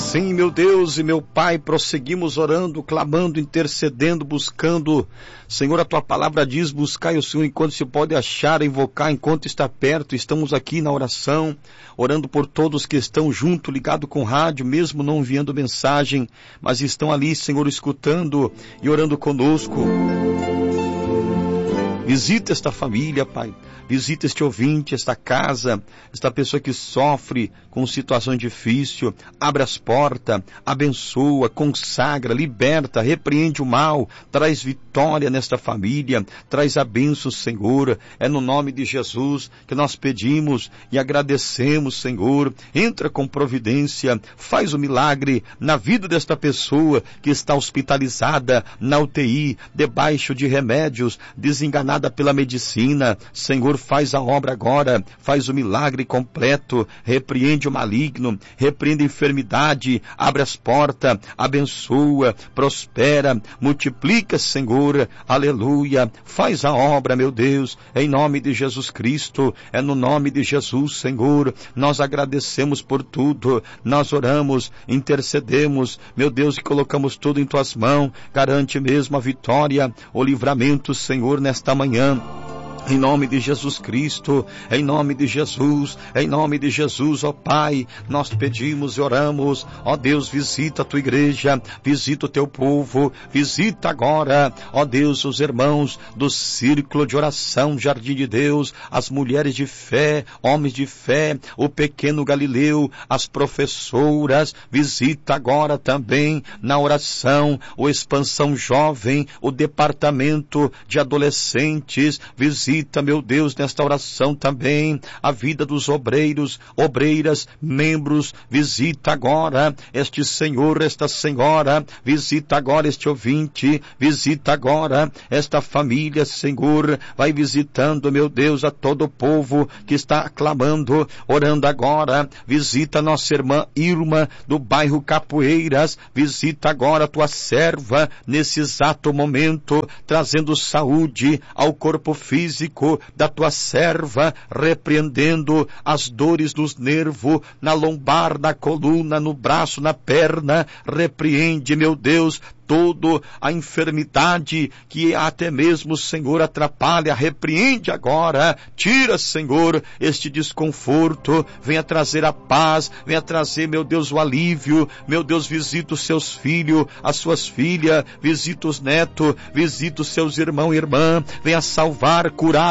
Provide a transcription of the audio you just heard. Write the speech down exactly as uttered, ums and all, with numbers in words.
Sim, meu Deus e meu Pai, prosseguimos orando, clamando, intercedendo, buscando. Senhor, a Tua palavra diz, buscai o Senhor enquanto se pode achar, invocar enquanto está perto. Estamos aqui na oração, orando por todos que estão junto, ligado com o rádio, mesmo não enviando mensagem, mas estão ali, Senhor, escutando e orando conosco. Visita esta família, Pai. Visita este ouvinte, esta casa, esta pessoa que sofre com situação difícil. Abre as portas, abençoa, consagra, liberta, repreende o mal, traz vitória nesta família, traz a bênção, Senhor. É no nome de Jesus que nós pedimos e agradecemos, Senhor. Entra com providência, faz o milagre na vida desta pessoa que está hospitalizada na U T I, debaixo de remédios, desenganada pela medicina. Senhor, faz a obra agora, faz o milagre completo, repreende o maligno, repreende a enfermidade, abre as portas, abençoa, prospera, multiplica, Senhor, aleluia, faz a obra, meu Deus, em nome de Jesus Cristo, é no nome de Jesus, Senhor, nós agradecemos por tudo, nós oramos, intercedemos, meu Deus, e colocamos tudo em Tuas mãos, garante mesmo a vitória, o livramento, Senhor, nesta manhã. Em nome de Jesus Cristo, em nome de Jesus, em nome de Jesus, ó Pai, nós pedimos e oramos, ó Deus, visita a Tua igreja, visita o Teu povo, visita agora, ó Deus, os irmãos do Círculo de Oração, Jardim de Deus, as mulheres de fé, homens de fé, o pequeno Galileu, as professoras, visita agora também na oração, o Expansão Jovem, o departamento de adolescentes, visita Visita, meu Deus, nesta oração também, a vida dos obreiros, obreiras, membros, visita agora este Senhor, esta Senhora, visita agora este ouvinte, visita agora esta família, Senhor, vai visitando, meu Deus, a todo o povo que está clamando, orando agora, visita nossa irmã Irma, do bairro Capoeiras, visita agora a Tua serva, nesse exato momento, trazendo saúde ao corpo físico, da Tua serva, repreendendo as dores dos nervos, na lombar, na coluna, no braço, na perna, repreende, meu Deus, toda a enfermidade que até mesmo, Senhor, atrapalha, repreende agora, tira, Senhor, este desconforto, venha trazer a paz, venha trazer, meu Deus, o alívio, meu Deus, visita os seus filhos, as suas filhas, visita os netos, visita os seus irmãos e irmãs, venha salvar, curar,